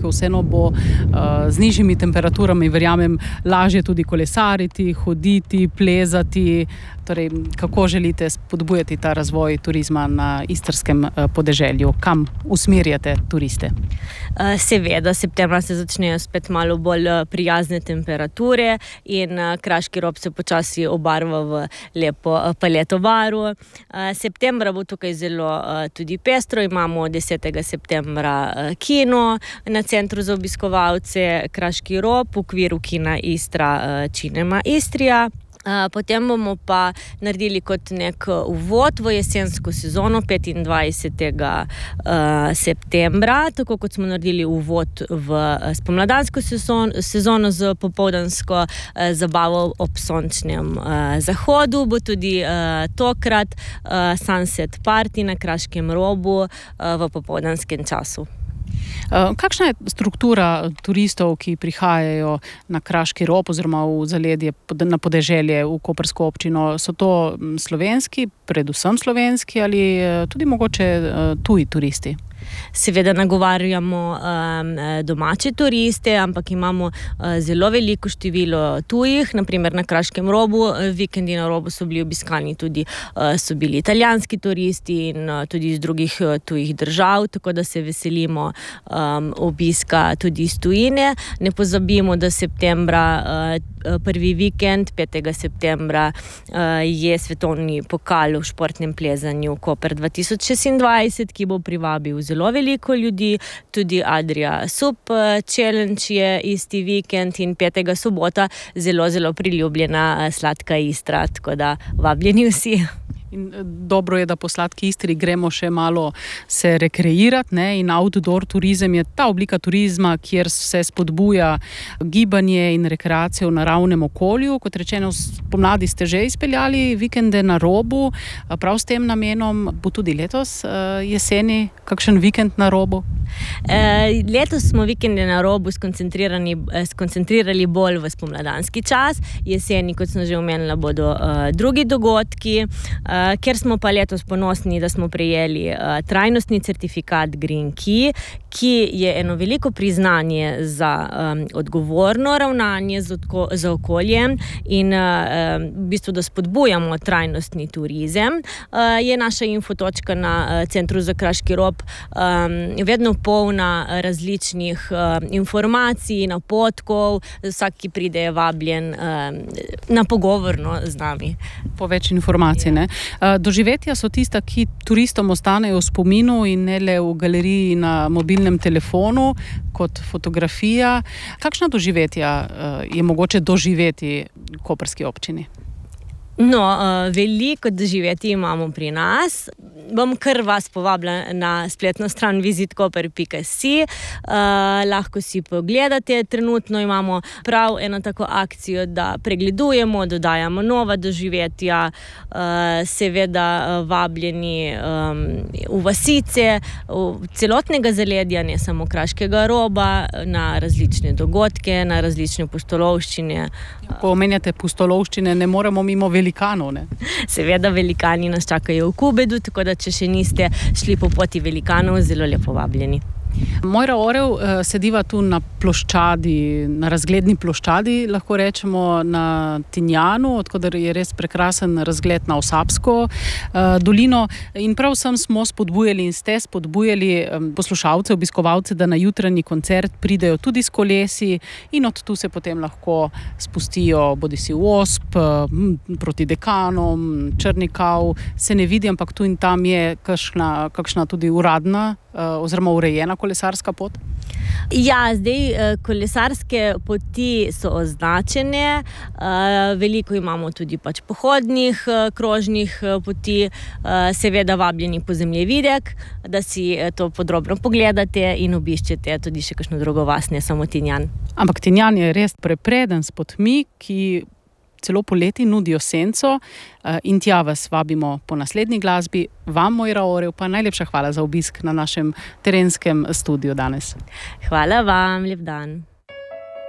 vseeno bo z nižjimi temperaturami, verjamem, lažje tudi kolesariti, hoditi, plezati. Torej, kako želite spodbujati ta razvoj turizma na istrskem podeželju? Kam usmerjate turiste? Seveda, septembra se začnejo spet malo bolj prijazne temperature in Kraški rob se počasi obarva v lepo paleto barv. Septembra bo tukaj zelo tudi pestro. Imamo 10. septembra kino na centru za obiskovalce Kraški rob v okviru kina Istra Cinema Istria. Potem bomo pa naredili kot nek uvod v jesensko sezono 25. septembra, tako kot smo naredili uvod v spomladansko sezono z popoldansko zabavo ob sončnem zahodu. Bo tudi tokrat sunset party na Kraškem robu v popoldanskem času. Kakšna je struktura turistov, ki prihajajo na Kraški rob oziroma v zaledje, na podeželje, v koprsko občino? So to slovenski, predvsem slovenski ali tudi mogoče tuji turisti? Seveda nagovarjamo domače turiste, ampak imamo zelo veliko število tujih. Naprimer na Kraškem robu, vikendi na robu so bili obiskani tudi so bili italijanski turisti in tudi iz drugih tujih držav, tako da se veselimo obiska tudi iz tujine. Ne pozabimo, da septembra, prvi vikend, 5. septembra, je svetovni pokal v športnem plezanju Koper 2026, ki bo privabil zelo veliko ljudi. Tudi Adria Sup Challenge je isti vikend in 5. sobota zelo, zelo priljubljena sladka Istra, tako da vabljeni vsi. In dobro je, da po sladki Istri gremo še malo se rekreirati, ne? In outdoor turizem je ta oblika turizma, kjer se spodbuja gibanje in rekreacijo v naravnem okolju. Kot rečeno, pomladi ste že izpeljali vikende na robu, prav s tem namenom bo tudi letos jeseni kakšen vikend na robu? Letos smo vikende na robu skoncentrirali bolj v spomladanski čas. Jeseni, kot sem že omenila, bodo drugi dogodki. Ker smo pa letos ponosni, da smo prejeli trajnostni certifikat Green Key, ki je eno veliko priznanje za odgovorno ravnanje z okoljem in v bistvu, da spodbujamo trajnostni turizem, je naša infotočka na centru za Kraški rob vedno polna različnih informacij, napotkov. Vsak, ki pride, je vabljen na pogovorno z nami. Po več informacij, ne? Doživetja so tista, ki turistom ostanejo v spominu in ne le v galeriji na mobilnem telefonu kot fotografija. Kakšna doživetja je mogoče doživeti v koprski občini? No, veliko doživeti imamo pri nas. Bom kar vas povabila na spletno stran visitkoper.si. Lahko si pogledate. Trenutno imamo prav eno tako akcijo, da pregledujemo, dodajamo nova doživetja, seveda vabljeni v vasice, v celotnega zaledja, ne samo Kraškega roba, na različne dogodke, na različne pustolovščine. Ko omenjate pustolovščine, ne moremo mimo velikanov, ne? Seveda, velikani nas čakajo v Kubedu, tako da če še niste šli po poti velikanov, zelo lepo vabljeni. Mojra Orel sediva tu na ploščadi, na razgledni ploščadi, lahko rečemo, na Tinjanu, odkudar je res prekrasen razgled na Osapsko dolino. In prav sem smo spodbujali in ste spodbujali poslušalce, obiskovalce, da na jutranji koncert pridejo tudi s kolesi in od tu se potem lahko spustijo bodisi v Osp, proti Dekanom, Črnikav, se ne vidi, ampak tu in tam je kakšna tudi uradna oziroma urejena kolesarska pot? Ja, zdaj kolesarske poti so označene, veliko imamo tudi pač pohodnih, krožnih poti, seveda vabljeni po zemljevidek, da si to podrobno pogledate in obiščete tudi še kakšno drugo vas, ne samo Tinjan. Ampak Tinjan je res prepreden s potmi, ki celo poleti nudijo senco in tja vas vabimo po naslednji glasbi. Vam, Mojra Orel, pa najlepša hvala za obisk na našem terenskem studiu danes. Hvala vam, lep dan.